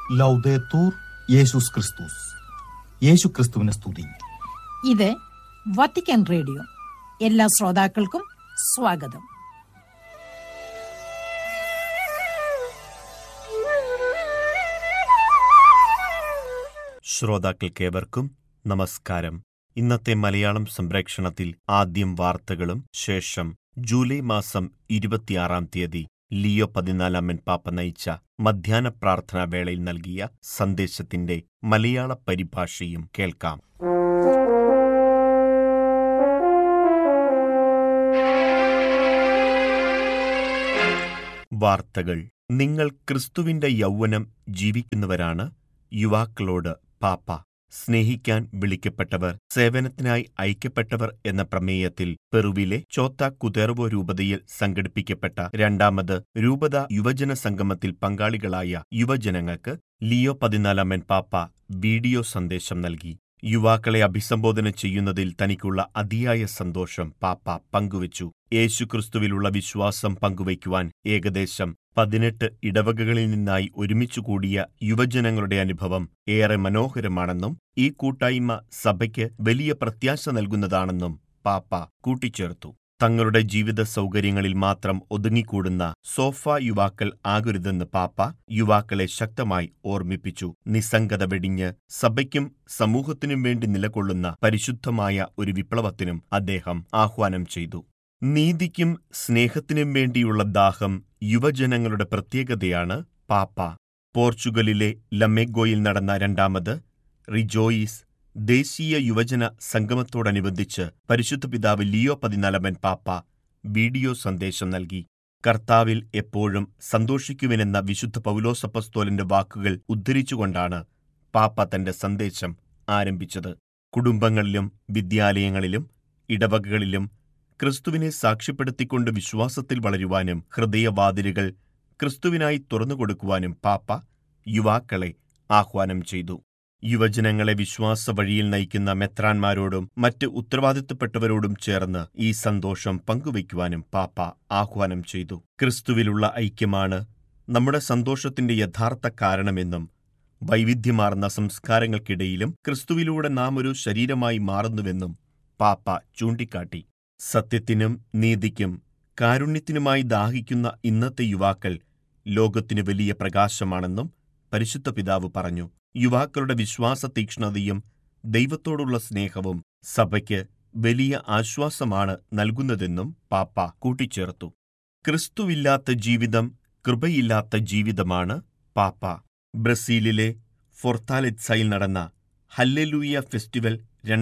ലൗദേത്തൂർ യേശുസ് ക്രിസ്തുസ്. യേശു ക്രിസ്തുവിനെ സ്തുതി. ഇത് വത്തിക്കാൻ റേഡിയോ. എല്ലാ ശ്രോതാക്കൾക്കും സ്വാഗതം. ശ്രോതാക്കൾക്കേവർക്കും നമസ്കാരം. ഇന്നത്തെ മലയാളം സംപ്രേക്ഷണത്തിൽ ആദ്യം വാർത്തകളും ശേഷം ജൂലൈ മാസം 26 തീയതി ലിയോ 14 പാപ്പ നയിച്ച മധ്യാഹ്ന പ്രാർത്ഥനാ വേളയിൽ നൽകിയ സന്ദേശത്തിന്റെ മലയാള പരിഭാഷയും കേൾക്കാം. വാർത്തകൾ. നിങ്ങൾ ക്രിസ്തുവിന്റെ യൗവനം ജീവിക്കുന്നവരാണ് യുവാക്കളോട് പാപ്പ. സ്നേഹിക്കാൻ വിളിക്കപ്പെട്ടവർ, സേവനത്തിനായി അയക്കപ്പെട്ടവർ എന്ന പ്രമേയത്തിൽ പെറുവിലെ ചോത്ത കുതെർവോ രൂപതയിൽ സംഘടിപ്പിക്കപ്പെട്ട 2ാമത് രൂപത യുവജന സംഗമത്തിൽ പങ്കാളികളായ യുവജനങ്ങൾക്ക് ലിയോ 14 പാപ്പ വീഡിയോ സന്ദേശം നൽകി. യുവാക്കളെ അഭിസംബോധന ചെയ്യുന്നതിൽ തനിക്കുള്ള അതിയായ സന്തോഷം പാപ്പ പങ്കുവച്ചു. യേശുക്രിസ്തുവിലുള്ള വിശ്വാസം പങ്കുവയ്ക്കുവാൻ ഏകദേശം 18 ഇടവകകളിൽ നിന്നായി ഒരുമിച്ചുകൂടിയ യുവജനങ്ങളുടെ അനുഭവം ഏറെ മനോഹരമാണെന്നും ഈ കൂട്ടായ്മ സഭയ്ക്ക് വലിയ പ്രത്യാശ നൽകുന്നതാണെന്നും പാപ്പ കൂട്ടിച്ചേർത്തു. തങ്ങളുടെ ജീവിത സൗകര്യങ്ങളിൽ മാത്രം ഒതുങ്ങിക്കൂടുന്ന സോഫ യുവാക്കൾ ആകരുതെന്ന് പാപ്പ യുവാക്കളെ ശക്തമായി ഓർമ്മിപ്പിച്ചു. നിസ്സംഗത വെടിഞ്ഞ് സഭയ്ക്കും സമൂഹത്തിനും വേണ്ടി നിലകൊള്ളുന്ന പരിശുദ്ധമായ ഒരു വിപ്ലവത്തിനും അദ്ദേഹം ആഹ്വാനം ചെയ്തു. നീതിക്കും സ്നേഹത്തിനും വേണ്ടിയുള്ള ദാഹം യുവജനങ്ങളുടെ പ്രത്യേകതയാണ് പാപ്പ. പോർച്ചുഗലിലെ ലമേഗോയിൽ നടന്ന 2ാമത് റിജോയിസ് ദേശീയ യുവജന സംഗമത്തോടനുബന്ധിച്ച് പരിശുദ്ധ പിതാവ് ലിയോ 14 പാപ്പ വീഡിയോ സന്ദേശം നൽകി. കർത്താവിൽ എപ്പോഴും സന്തോഷിക്കുവിനെന്ന വിശുദ്ധ പൗലോസപ്പസ്തോലന്റെ വാക്കുകൾ ഉദ്ധരിച്ചുകൊണ്ടാണ് പാപ്പ തന്റെ സന്ദേശം ആരംഭിച്ചത്. കുടുംബങ്ങളിലും വിദ്യാലയങ്ങളിലും ഇടവകകളിലും ക്രിസ്തുവിനെ സാക്ഷ്യപ്പെടുത്തിക്കൊണ്ട് വിശ്വാസത്തിൽ വളരുവാനും ഹൃദയവാതിലുകൾ ക്രിസ്തുവിനായി തുറന്നുകൊടുക്കുവാനും പാപ്പ യുവാക്കളെ ആഹ്വാനം ചെയ്തു. യുവജനങ്ങളെ വിശ്വാസ വഴിയിൽ നയിക്കുന്ന മെത്രാന്മാരോടും മറ്റ് ഉത്തരവാദിത്തപ്പെട്ടവരോടും ചേർന്ന് ഈ സന്തോഷം പങ്കുവയ്ക്കുവാനും പാപ്പ ആഹ്വാനം ചെയ്തു. ക്രിസ്തുവിലുള്ള ഐക്യമാണ് നമ്മുടെ സന്തോഷത്തിന്റെ യഥാർത്ഥ കാരണമെന്നും വൈവിധ്യമാർന്ന സംസ്കാരങ്ങൾക്കിടയിലും ക്രിസ്തുവിലൂടെ നാം ഒരു ശരീരമായി മാറുന്നുവെന്നും പാപ്പ ചൂണ്ടിക്കാട്ടി. സത്യത്തിനും നീതിക്കും കാരുണ്യത്തിനുമായി ദാഹിക്കുന്ന ഇന്നത്തെ യുവാക്കൾ ലോകത്തിനു വലിയ പ്രകാശമാണെന്നും പരിശുദ്ധ പിതാവ് പറഞ്ഞു. യുവാക്കളുടെ വിശ്വാസ തീക്ഷ്ണതയും ദൈവത്തോടുള്ള സ്നേഹവും സഭയ്ക്ക് വലിയ ആശ്വാസമാണ് നൽകുന്നതെന്നും പാപ്പ കൂട്ടിച്ചേർത്തു. ക്രിസ്തുവില്ലാത്ത ജീവിതം കൃപയില്ലാത്ത ജീവിതമാണ് പാപ്പ. ബ്രസീലിലെ ഫോർത്താലെറ്റ്സയിൽ നടന്ന ഹല്ലേലൂയ ഫെസ്റ്റിവൽ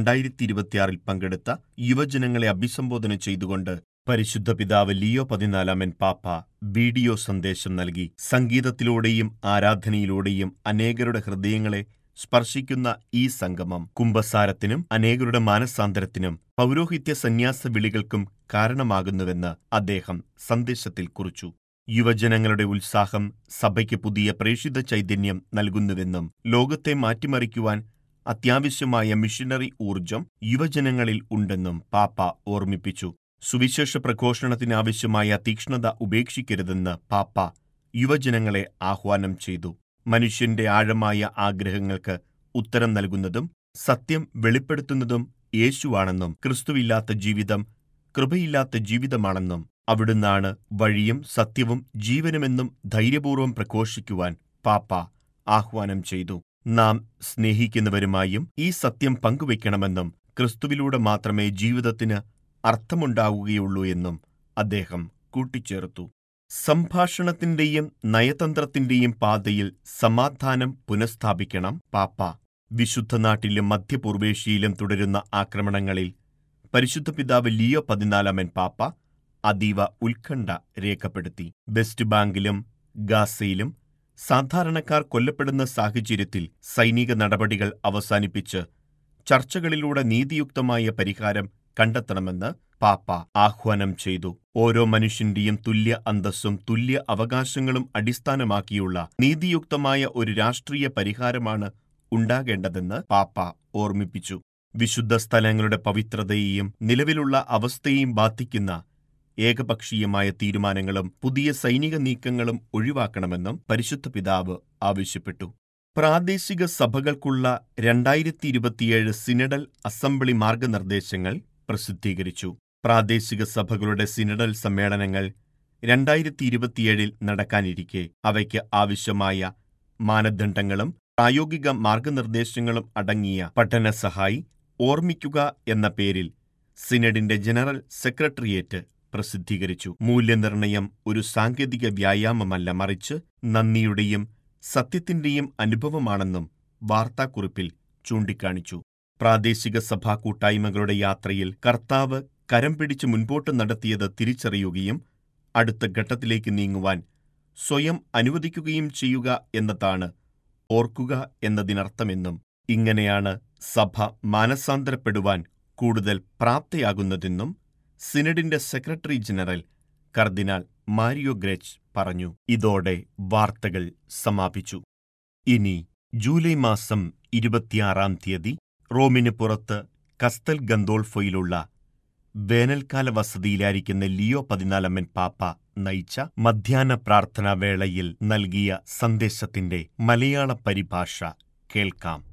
2026 പങ്കെടുത്ത യുവജനങ്ങളെ അഭിസംബോധന ചെയ്തുകൊണ്ട് പരിശുദ്ധ പിതാവ് ലിയോ 14 പാപ്പ വീഡിയോ സന്ദേശം നൽകി. സംഗീതത്തിലൂടെയും ആരാധനയിലൂടെയും അനേകരുടെ ഹൃദയങ്ങളെ സ്പർശിക്കുന്ന ഈ സംഗമം കുമ്പസാരത്തിനും അനേകരുടെ മാനസാന്തരത്തിനും പൗരോഹിത്യ സന്യാസ വിളികൾക്കും കാരണമാകുന്നുവെന്ന് അദ്ദേഹം സന്ദേശത്തിൽ കുറിച്ചു. യുവജനങ്ങളുടെ ഉത്സാഹം സഭയ്ക്ക് പുതിയ പ്രേഷിത ചൈതന്യം നൽകുന്നുവെന്നും ലോകത്തെ മാറ്റിമറിക്കുവാൻ അത്യാവശ്യമായ മിഷനറി ഊർജം യുവജനങ്ങളിൽ ഉണ്ടെന്നും പാപ്പ ഓർമ്മിപ്പിച്ചു. സുവിശേഷ പ്രഘോഷണത്തിനാവശ്യമായ തീക്ഷ്ണത ഉപേക്ഷിക്കരുതെന്ന് പാപ്പ യുവജനങ്ങളെ ആഹ്വാനം ചെയ്തു. മനുഷ്യന്റെ ആഴമായ ആഗ്രഹങ്ങൾക്ക് ഉത്തരം നൽകുന്നതും സത്യം വെളിപ്പെടുത്തുന്നതും യേശുവാണെന്നും ക്രിസ്തുവില്ലാത്ത ജീവിതം കൃപയില്ലാത്ത ജീവിതമാണെന്നും അവിടുന്നാണ് വഴിയും സത്യവും ജീവനുമെന്നും ധൈര്യപൂർവ്വം പ്രഘോഷിക്കുവാൻ പാപ്പ ആഹ്വാനം ചെയ്തു. നാം സ്നേഹിക്കുന്നവരുമായും ഈ സത്യം പങ്കുവയ്ക്കണമെന്നും ക്രിസ്തുവിലൂടെ മാത്രമേ ജീവിതത്തിന് അർത്ഥമുണ്ടാവുകയുള്ളൂ എന്നും അദ്ദേഹം കൂട്ടിച്ചേർത്തു. സംഭാഷണത്തിന്റെയും നയതന്ത്രത്തിന്റെയും പാതയിൽ സമാധാനം പുനഃസ്ഥാപിക്കണം പാപ്പ. വിശുദ്ധ നാട്ടിലും മധ്യപൂർവേഷ്യയിലും തുടരുന്ന ആക്രമണങ്ങളിൽ പരിശുദ്ധ പിതാവ് ലിയോ 14 പാപ്പ അതീവ ഉത്കണ്ഠ രേഖപ്പെടുത്തി. വെസ്റ്റ് ബാങ്കിലും ഗാസയിലും സാധാരണക്കാർ കൊല്ലപ്പെടുന്ന സാഹചര്യത്തിൽ സൈനിക നടപടികൾ അവസാനിപ്പിച്ച് ചർച്ചകളിലൂടെ നീതിയുക്തമായ പരിഹാരം കണ്ടെത്തണമെന്ന് പാപ്പ ആഹ്വാനം ചെയ്തു. ഓരോ മനുഷ്യന്റെയും തുല്യ അന്തസ്സും തുല്യ അവകാശങ്ങളും അടിസ്ഥാനമാക്കിയുള്ള നീതിയുക്തമായ ഒരു രാഷ്ട്രീയ പരിഹാരമാണ് ഉണ്ടാകേണ്ടതെന്ന് പാപ്പ ഓർമ്മിപ്പിച്ചു. വിശുദ്ധ സ്ഥലങ്ങളുടെ പവിത്രതയെയും നിലവിലുള്ള അവസ്ഥയെയും ബാധിക്കുന്ന ഏകപക്ഷീയമായ തീരുമാനങ്ങളും പുതിയ സൈനിക നീക്കങ്ങളും ഒഴിവാക്കണമെന്നും പരിശുദ്ധ പിതാവ് ആവശ്യപ്പെട്ടു. പ്രാദേശിക സഭകൾക്കുള്ള 2027 സിനഡൽ അസംബ്ലി മാർഗനിർദ്ദേശങ്ങൾ പ്രസിദ്ധീകരിച്ചു. പ്രാദേശിക സഭകളുടെ സിനഡൽ സമ്മേളനങ്ങൾ 2027 നടക്കാനിരിക്കെ അവയ്ക്ക് ആവശ്യമായ മാനദണ്ഡങ്ങളും പ്രായോഗിക മാർഗനിർദ്ദേശങ്ങളും അടങ്ങിയ പഠനസഹായി ഓർമ്മിക്കുക എന്ന പേരിൽ സിനഡിന്റെ ജനറൽ സെക്രട്ടേറിയറ്റ് പ്രസിദ്ധീകരിച്ചു. മൂല്യനിർണയം ഒരു സാങ്കേതിക വ്യായാമമല്ല, മറിച്ച് നന്ദിയുടെയും സത്യത്തിന്റെയും അനുഭവമാണെന്നും വാർത്താക്കുറിപ്പിൽ ചൂണ്ടിക്കാണിച്ചു. പ്രാദേശിക സഭാ കൂട്ടായ്മകളുടെ യാത്രയിൽ കർത്താവ് കരം പിടിച്ച് മുൻപോട്ട് നടത്തിയത് തിരിച്ചറിയുകയും അടുത്ത ഘട്ടത്തിലേക്ക് നീങ്ങുവാൻ സ്വയം അനുവദിക്കുകയും ചെയ്യുക എന്നതാണ് ഓർക്കുക എന്നതിനർത്ഥമെന്നും, ഇങ്ങനെയാണ് സഭ മാനസാന്തരപ്പെടുവാൻ കൂടുതൽ പ്രാപ്തയാകുന്നതെന്നും സിനഡിന്റെ സെക്രട്ടറി ജനറൽ കർദിനാൾ മാരിയോ ഗ്രച്ച് പറഞ്ഞു. ഇതോടെ വാർത്തകൾ സമാപിച്ചു. ഇനി ജൂലൈ മാസം 26 റോമിന് പുറത്ത് കസ്തൽ ഗന്തോൾഫോയിലുള്ള വേനൽക്കാല വസതിയിലായിരിക്കുന്ന ലിയോ 14 പാപ്പ നയിച്ച മധ്യാഹ്ന പ്രാർത്ഥനാവേളയിൽ നൽകിയ സന്ദേശത്തിന്റെ മലയാള പരിഭാഷ കേൾക്കാം.